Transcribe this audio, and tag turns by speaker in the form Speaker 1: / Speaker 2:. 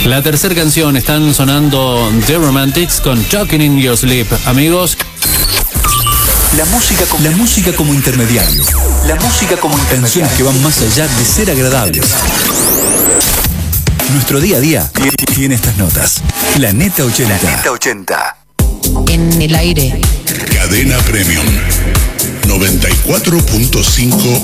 Speaker 1: La tercera canción, están sonando The Romantics con Talking in Your Sleep. Amigos,
Speaker 2: la música como intermediario. La música como intermediario. Canciones que van más allá de ser agradables. Nuestro día a día tiene estas notas. Planeta 80. Planeta 80.
Speaker 3: En el aire.
Speaker 4: Cadena Premium 94.5